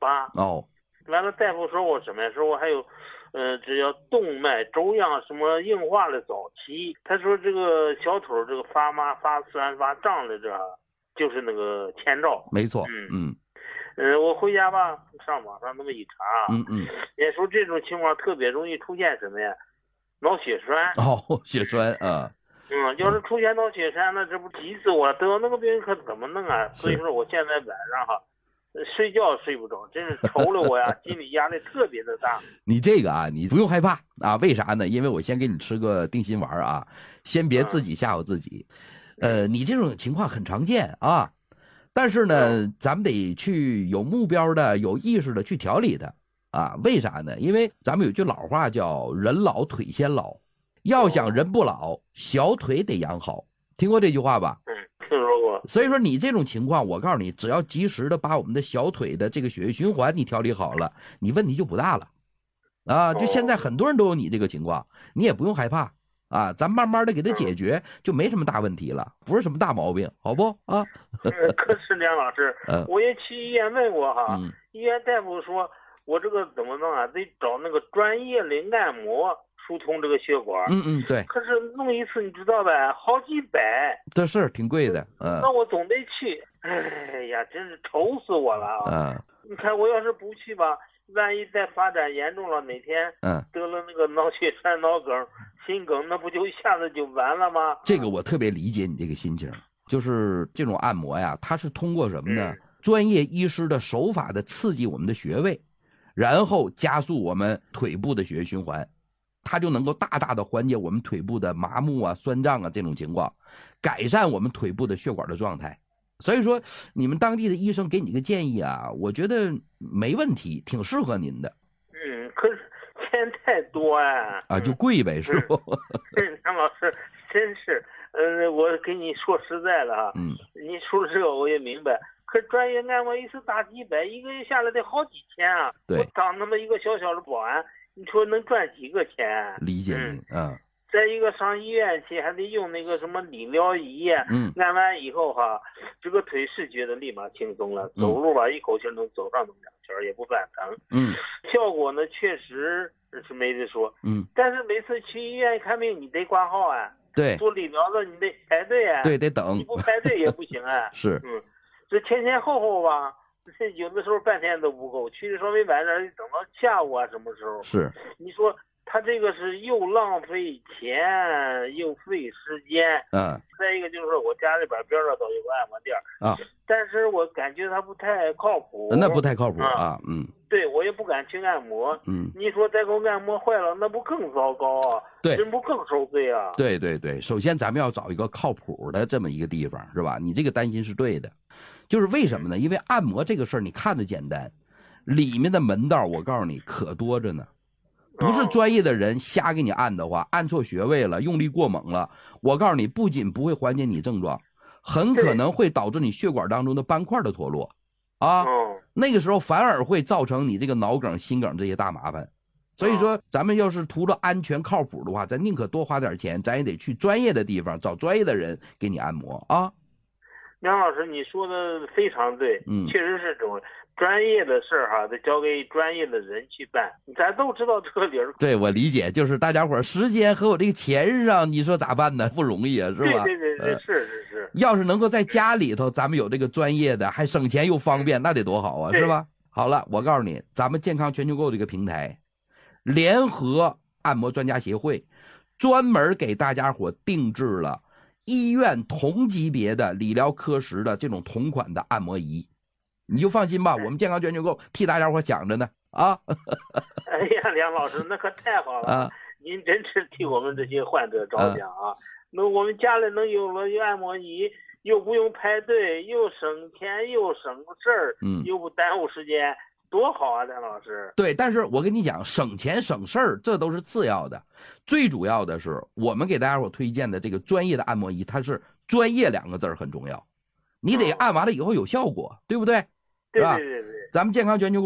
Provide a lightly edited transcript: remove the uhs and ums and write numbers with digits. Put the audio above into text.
啊。 哦， 完了，大夫说我什么呀？说我还有，只要动脉粥样什么硬化的早期。他说这个小腿这个发麻、发酸、发胀的这，就是那个前兆。 没错， 我回家吧，上网上那么一查，也说这种情况特别容易出现什么呀？脑血栓。 哦，血栓啊。 要是出现脑血栓，那这不急死我了！得那个病可怎么弄啊？所以说我现在晚上哈，睡觉睡不着，真是愁了我呀，心理压力特别的大。 你这个啊，你不用害怕啊，为啥呢？因为我先给你吃个定心丸啊，先别自己吓唬自己。你这种情况很常见啊，但是呢，咱们得去有目标的、有意识的去调理它啊。为啥呢？因为咱们有句老话叫"人老腿先老"，要想人不老，小腿得养好。听过这句话吧？ 听说过。 所以说你这种情况，我告诉你，只要及时的把我们的小腿的这个血液循环你调理好了，你问题就不大了啊。就现在很多人都有你这个情况，你也不用害怕啊，咱慢慢的给它解决，就没什么大问题了，不是什么大毛病，好不啊？ 可是梁老师，我也去医院问过哈，医院大夫说我这个怎么弄啊？得找那个专业的按摩疏通这个血管。 对。 可是弄一次你知道呗，好几百， 这是挺贵的。 那我总得去。哎呀，真是愁死我了啊！你看我要是不去吧，万一再发展严重了，哪天得了那个脑血栓、脑梗、心梗，那不就一下子就完了吗？ 这个我特别理解你这个心情，就是这种按摩呀，它是通过什么呢？专业医师的手法的刺激我们的穴位，然后加速我们腿部的血液循环，它就能够大大的缓解我们腿部的麻木啊、酸胀啊这种情况，改善我们腿部的血管的状态。所以说你们当地的医生给你个建议啊，我觉得没问题，挺适合您的。 可是钱太多啊。 就贵呗，是不？ 张老师真是，我跟你说实在的啊，你说这个我也明白。可专业按摩一次大几百，一个月下来得好几千啊。 对。 我当那么一个小小的保安，你说能赚几个钱？ 理解您。 再一个上医院去还得用那个什么理疗仪，按完以后哈，这个腿是觉得立马轻松了，走路吧一口气能走上那么2圈，也不犯疼。效果呢确实是没得说。但是每次去医院看病你得挂号啊。 对。 做理疗的你得排队啊。 对，得等。 你不排队也不行啊。 是。 这前后吧，有的时候半天都不够，去的稍微晚点等到下午啊什么时候。 是。 你说他这个是又浪费钱又费时间。再一个就是我家里边上都有个按摩店但是我感觉它不太靠谱。 那不太靠谱啊。 对，我也不敢去按摩。你说再给我按摩坏了，那不更糟糕啊？ 对， 人不更受罪啊？ 对，首先咱们要找一个靠谱的这么一个地方，是吧？你这个担心是对的，就是为什么呢？因为按摩这个事儿你看着简单，里面的门道我告诉你可多着呢。不是专业的人瞎给你按的话，按错穴位了，用力过猛了，我告诉你，不仅不会缓解你症状，很可能会导致你血管当中的斑块的脱落啊。那个时候反而会造成你这个脑梗、心梗这些大麻烦。所以说咱们要是图了安全靠谱的话，咱宁可多花点钱，咱也得去专业的地方找专业的人给你按摩啊。 梁老师，你说的非常对，确实是这种专业的事儿得交给专业的人去办。咱都知道这个理儿。 对，我理解，就是大家伙时间和我这个钱上，你说咋办呢？不容易啊，是吧？ 对，是。 要是能够在家里头，咱们有这个专业的，还省钱又方便，那得多好啊，是吧？好了，我告诉你，咱们健康全球购这个平台，联合按摩专家协会，专门给大家伙定制了医院同级别的理疗科室的这种同款的按摩仪，你就放心吧，我们健康全球购替大家伙想着呢啊！ 哎呀，梁老师，那可太好了，您真是替我们这些患者着想啊！那我们家里能有了按摩仪，又不用排队，又省钱又省事儿，又不耽误时间，多好啊，梁老师。 对，但是我跟你讲，省钱省事儿这都是次要的，最主要的是我们给大家伙推荐的这个专业的按摩仪，它是专业2个字很重要，你得按完了以后有效果，对不对？ 对， 咱们健康全球购